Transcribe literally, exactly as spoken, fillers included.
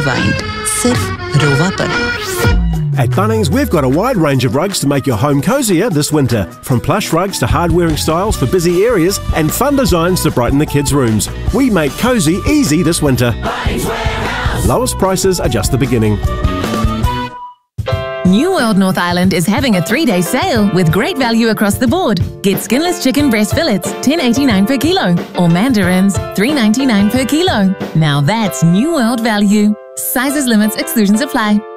Provide सिर्फ रोवा पर। At Bunnings, we've got a wide range of rugs to make your home cozier this winter. From plush rugs to hard-wearing styles for busy areas and fun designs to brighten the kids' rooms. We make cosy easy this winter. Lowest prices are just the beginning. New World North Island is having a three-day sale with great value across the board. Get skinless chicken breast fillets, ten eighty-nine per kilo, or mandarins, three ninety-nine per kilo. Now that's New World value. Sizes, limits, exclusions apply.